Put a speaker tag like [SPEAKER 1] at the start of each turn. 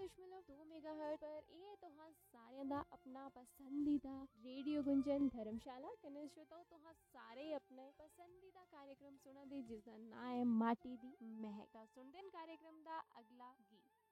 [SPEAKER 1] 91.2 megahertz पर ਇਹ ਤੁਹਾਂ ਸਾਰਿਆਂ ਦਾ ਆਪਣਾ ਪਸੰਦੀਦਾ ਰੇਡੀਓ ਗੁੰਜਨ ਧਰਮਸ਼ਾਲਾ ਕਨੇ ਸ਼ਰੋਤਾਓ ਤੁਹਾਂ ਸਾਰੇ ਆਪਣੇ ਪਸੰਦੀਦਾ कार्यक्रम ਸੁਣਾ ਦੇ ਜਿਸ ਦਾ ਨਾਂ ਹੈ ਮਾਟੀ ਦੀ ਮਹਿਕ। ਸੁਣਦੇ ਨੇ कार्यक्रम ਦਾ ਅਗਲਾ ਗੀਤ।